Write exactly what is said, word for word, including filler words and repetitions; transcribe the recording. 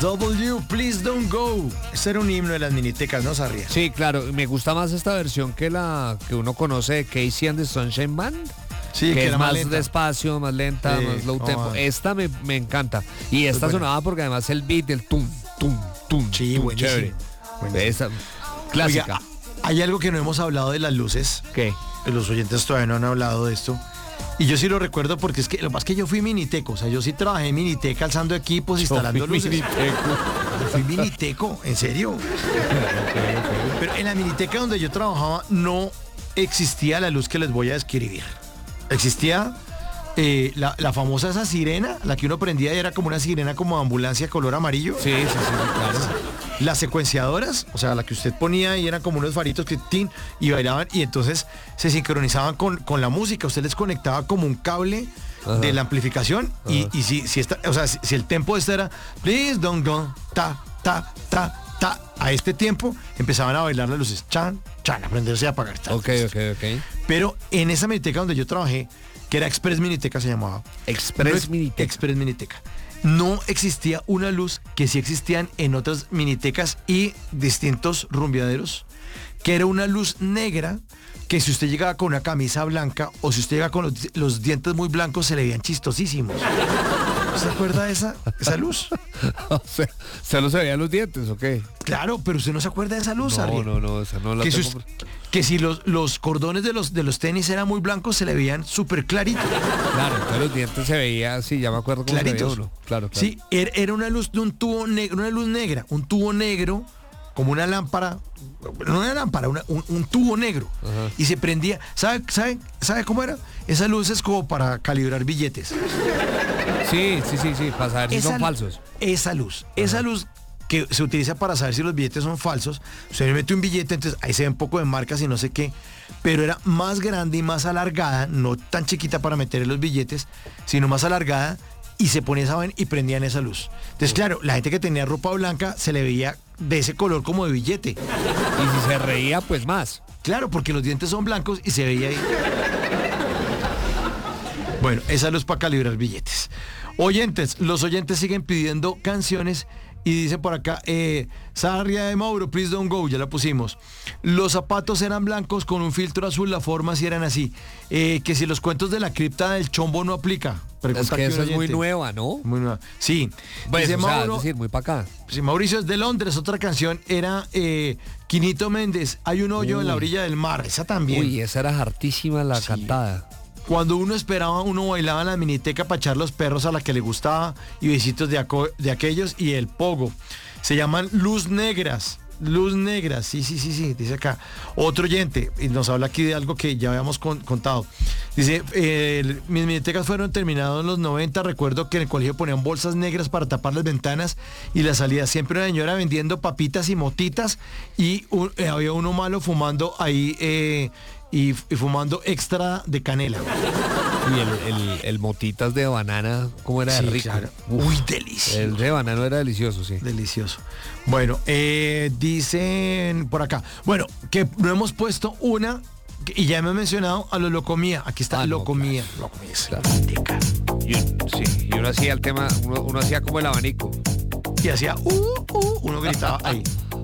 W, Please Don't Go. Ese era un himno de las minitecas, ¿no, Sarria? Sí, claro. Me gusta más esta versión que la que uno conoce de Casey and the Sunshine Band. Sí, que, que es era más, más lenta. despacio, más lenta, Sí, más low oh, tempo. ah. Esta me, me encanta. Y esta buena. sonaba porque además el beat del tum, tum, tum. Sí, tum, buenísimo. chévere. Buenísimo. Esa, clásica. Oiga, hay algo que no hemos hablado de las luces. ¿Qué? Los oyentes todavía no han hablado de esto. Y yo sí lo recuerdo porque es que lo más que yo fui miniteco. O sea, yo sí trabajé en Miniteca alzando equipos, instalando luces. Yo fui miniteco, en serio. Pero en la Miniteca donde yo trabajaba no existía la luz que les voy a describir. Existía eh, la, la famosa esa sirena, la que uno prendía y era como una sirena como de ambulancia color amarillo. Sí, sí, sí, claro. Las secuenciadoras, o sea, la que usted ponía y eran como unos faritos que tin y bailaban y entonces se sincronizaban con, con la música. Usted les conectaba como un cable Ajá. de la amplificación y, Ajá. y si, si, esta, o sea, si, si el tempo de esta era please don't go, ta, ta, ta, ta, a este tiempo empezaban a bailar las luces, chan, chan, a prenderse y a apagar. Chan, Ok, ok, ok. Pero en esa Miniteca donde yo trabajé, que era Express Miniteca se llamaba. Express No, Miniteca. Express Miniteca. No existía una luz que sí existían en otras minitecas y distintos rumbeaderos, que era una luz negra que si usted llegaba con una camisa blanca o si usted llegaba con los, los dientes muy blancos se le veían chistosísimos. ¿Se acuerda de esa, esa luz? O sea, ¿solo se veían los dientes o qué? Claro, pero usted no se acuerda de esa luz, No, Harry. no, no, esa no la Que si, tengo. us- que si los, los cordones de los, de los tenis eran muy blancos, se le veían súper claritos. Claro, entonces los dientes se veía así, ya me acuerdo cómo se veía Claritos. uno. Claro, claro. Sí, er- era una luz de un tubo negro, una luz negra, un tubo negro, como una lámpara, no una lámpara, una- un, un tubo negro. Ajá. Y se prendía. ¿Sabe, sabe, ¿Sabe cómo era? Esa luz es como para calibrar billetes. Sí, sí, sí, sí, para saber si Esa son lu- falsos. Esa luz, esa luz que se utiliza para saber si los billetes son falsos. Usted le mete un billete, entonces ahí se ve un poco de marcas y no sé qué, pero era más grande y más alargada, no tan chiquita para meter en los billetes, sino más alargada y se ponía esa vaina y prendían esa luz. Entonces, claro, la gente que tenía ropa blanca se le veía de ese color como de billete. Y si se reía, pues más. Claro, porque los dientes son blancos y se veía ahí. Bueno, esa luz para calibrar billetes. Oyentes, los oyentes siguen pidiendo canciones y dicen por acá, eh, Sarria de Mauro, Please Don't Go, ya la pusimos. Los zapatos eran blancos con un filtro azul, la forma si eran así. Eh, que si los cuentos de la cripta del chombo no aplica. Pregunta Es que aquí un esa es muy oyente. nueva, ¿no? Muy nueva. Sí. Pues, Dice o sea, Mauro, es decir, muy para acá. sí, Mauricio es de Londres, otra canción era eh, Quinito Méndez, Hay un hoyo en la Uy. orilla del mar, esa también. Uy, esa era hartísima la Sí. cantada. Cuando uno esperaba, uno bailaba en la miniteca para echar los perros a la que le gustaba y besitos de, aco- de aquellos y el pogo. Se llaman luz negras. Luz negras, sí, sí, sí, sí, dice acá. Otro oyente, y nos habla aquí de algo que ya habíamos con- contado. Dice, eh, el- mis minitecas fueron terminadas en los noventa, recuerdo que en el colegio ponían bolsas negras para tapar las ventanas y la salida siempre una señora vendiendo papitas y motitas y un- eh, había uno malo fumando ahí eh, y, y fumando extra de canela. Y el, el, el motitas de banana, ¿cómo era de Sí, rico? claro. Uf, Uy, delicioso. el de banano era delicioso, sí. Delicioso. Bueno, eh, dicen por acá. Bueno, que no hemos puesto una, que- y ya me he mencionado a lo Locomía. Aquí está Ah, no, Locomía. Locomía es la Claro. miniteca. Y, un- sí, y uno hacía el tema, uno, uno hacía como el abanico. Y hacía, uh, uh, uno gritaba ahí.